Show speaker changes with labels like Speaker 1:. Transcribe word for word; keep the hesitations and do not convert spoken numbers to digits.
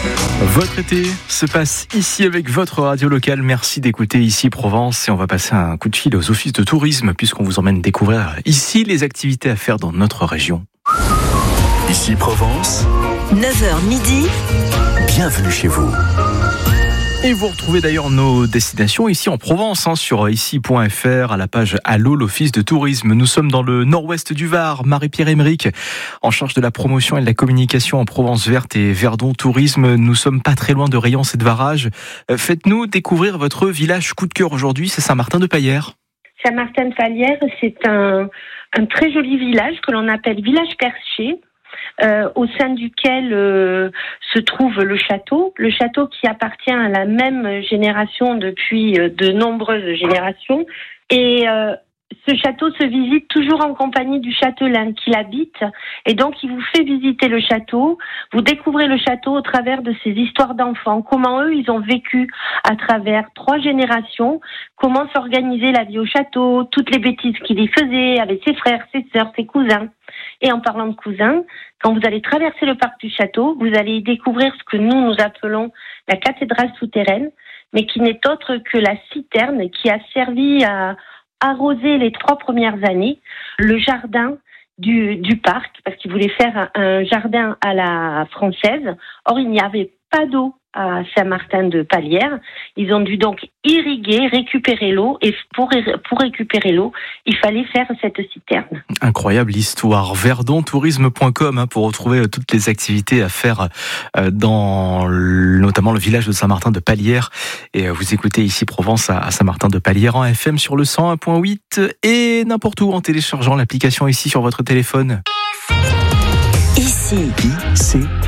Speaker 1: Votre été se passe ici avec votre radio locale. Merci d'écouter Ici Provence et on va passer un coup de fil aux offices de tourisme puisqu'on vous emmène découvrir ici les activités à faire dans notre région.
Speaker 2: Ici Provence,
Speaker 3: neuf heures midi.
Speaker 2: Bienvenue chez vous.
Speaker 1: Et vous retrouvez d'ailleurs nos destinations ici en Provence, hein, sur ici point f r, à la page Allo, l'Office de tourisme. Nous sommes dans le nord-ouest du Var. Marie-Pierre Emerick, en charge de la promotion et de la communication en Provence Verte et Verdon Tourisme. Nous sommes pas très loin de Rayance et de Varage. Faites-nous découvrir votre village coup de cœur aujourd'hui, c'est Saint-Martin-de-Paillers.
Speaker 4: Saint-Martin-de-Paillers, c'est un, un très joli village que l'on appelle village perché. Euh, au sein duquel euh, se trouve le château, le château qui appartient à la même génération depuis euh, de nombreuses générations. Et euh, ce château se visite toujours en compagnie du châtelain qui l'habite. Et donc, il vous fait visiter le château. Vous découvrez le château au travers de ses histoires d'enfants. Comment eux, ils ont vécu à travers trois générations. Comment s'organisait la vie au château. Toutes les bêtises qu'il y faisait avec ses frères, ses sœurs, ses cousins. Et en parlant de cousins, quand vous allez traverser le parc du château, vous allez y découvrir ce que nous, nous appelons la cathédrale souterraine, mais qui n'est autre que la citerne qui a servi à arroser les trois premières années le jardin du, du parc, parce qu'ils voulaient faire un, un jardin à la française. Or, il n'y avait pas d'eau à Saint-Martin-de-Paillers. Ils ont dû donc irriguer, récupérer l'eau, et pour, pour récupérer l'eau, il fallait faire cette citerne.
Speaker 1: Incroyable histoire. verdon tourisme point com hein, pour retrouver toutes les activités à faire euh, dans le, notamment le village de Saint-Martin-de-Paillers. Et euh, vous écoutez ici Provence à, à Saint-Martin-de-Paillers en F M sur le cent un point huit et n'importe où en téléchargeant l'application ici sur votre téléphone.
Speaker 3: Ici,
Speaker 2: Ici.